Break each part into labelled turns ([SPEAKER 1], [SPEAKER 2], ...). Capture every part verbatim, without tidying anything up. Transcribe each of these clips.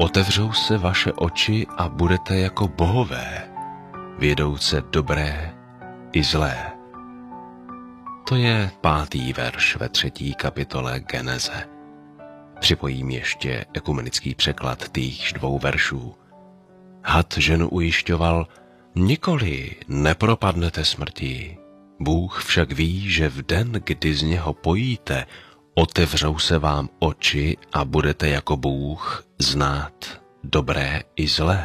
[SPEAKER 1] otevřou se vaše oči a budete jako bohové, vědouce dobré i zlé. To je pátý verš ve třetí kapitole Geneze. Připojím ještě ekumenický překlad týchž dvou veršů. Had ženu ujišťoval, nikoli nepropadnete smrti. Bůh však ví, že v den, kdy z něho pojíte, otevřou se vám oči a budete jako Bůh znát dobré i zlé.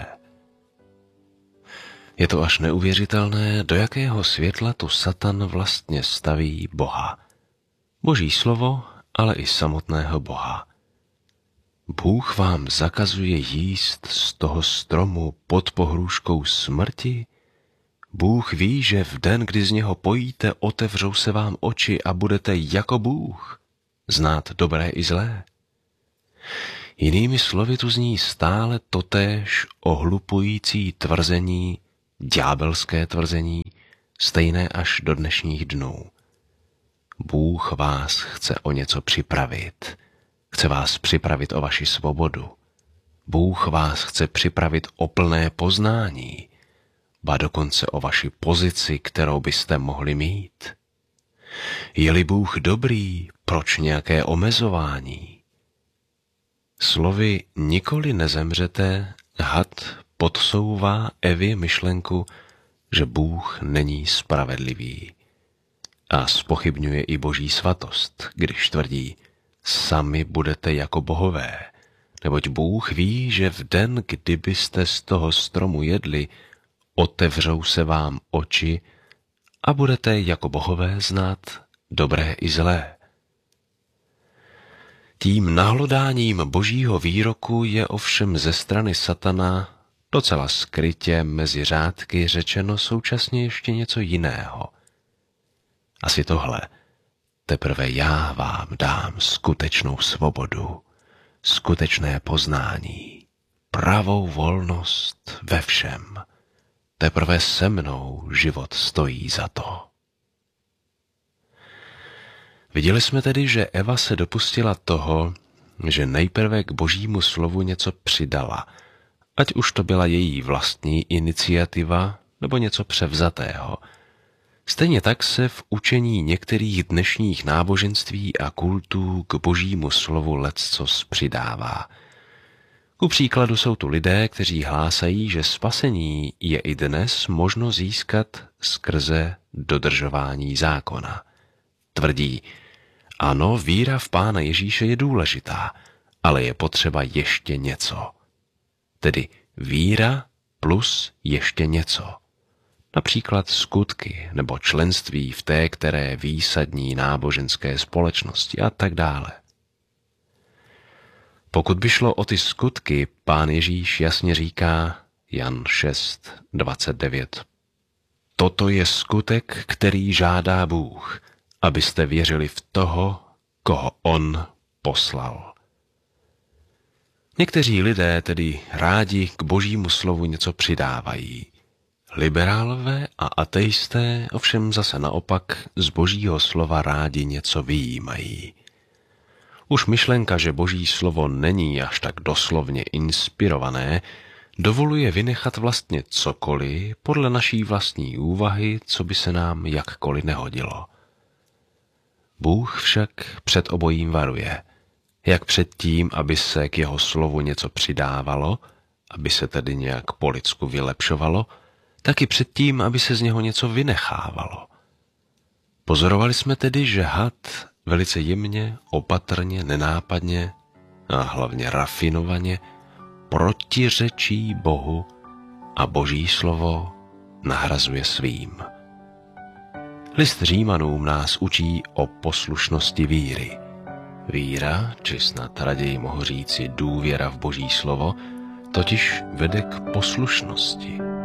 [SPEAKER 1] Je to až neuvěřitelné, do jakého světla tu Satan vlastně staví Boha. Boží slovo, ale i samotného Boha. Bůh vám zakazuje jíst z toho stromu pod pohrůžkou smrti? Bůh ví, že v den, kdy z něho pojíte, otevřou se vám oči a budete jako Bůh znát dobré i zlé. Jinými slovy tu zní stále totéž ohlupující tvrzení, ďábelské tvrzení, stejné až do dnešních dnů. Bůh vás chce o něco připravit. Chce vás připravit o vaši svobodu. Bůh vás chce připravit o plné poznání, ba dokonce o vaši pozici, kterou byste mohli mít. Je-li Bůh dobrý, proč nějaké omezování? Slovy nikoli nezemřete, had podsouvá Evě myšlenku, že Bůh není spravedlivý. A zpochybňuje i Boží svatost, když tvrdí, sami budete jako bohové, neboť Bůh ví, že v den, kdybyste z toho stromu jedli, otevřou se vám oči a budete jako bohové znát dobré i zlé. Tím nahlodáním Božího výroku je ovšem ze strany satana docela skrytě mezi řádky řečeno současně ještě něco jiného. Asi tohle. Teprve já vám dám skutečnou svobodu, skutečné poznání, pravou volnost ve všem. Teprve se mnou život stojí za to. Viděli jsme tedy, že Eva se dopustila toho, že nejprve k Božímu slovu něco přidala, ať už to byla její vlastní iniciativa nebo něco převzatého. Stejně tak se v učení některých dnešních náboženství a kultů k Božímu slovu leccos přidává. Ku příkladu jsou tu lidé, kteří hlásají, že spasení je i dnes možno získat skrze dodržování zákona. Tvrdí, ano, víra v Pána Ježíše je důležitá, ale je potřeba ještě něco. Tedy víra plus ještě něco. Například skutky nebo členství v té které výsadní náboženské společnosti a tak dále. Pokud by šlo o ty skutky, Pán Ježíš jasně říká, Jan šest dvacet devět. Toto je skutek, který žádá Bůh, abyste věřili v toho, koho on poslal. Někteří lidé tedy rádi k Božímu slovu něco přidávají. Liberálové a ateisté ovšem zase naopak z Božího slova rádi něco vyjímají. Už myšlenka, že Boží slovo není až tak doslovně inspirované, dovoluje vynechat vlastně cokoliv podle naší vlastní úvahy, co by se nám jakkoliv nehodilo. Bůh však před obojím varuje, jak před tím, aby se k jeho slovu něco přidávalo, aby se tedy nějak po lidsku vylepšovalo, tak i před tím, aby se z něho něco vynechávalo. Pozorovali jsme tedy, že had velice jemně, opatrně, nenápadně a hlavně rafinovaně protiřečí Bohu a Boží slovo nahrazuje svým. List Římanům nás učí o poslušnosti víry. Víra, či snad raději mohu říci důvěra v Boží slovo, totiž vede k poslušnosti.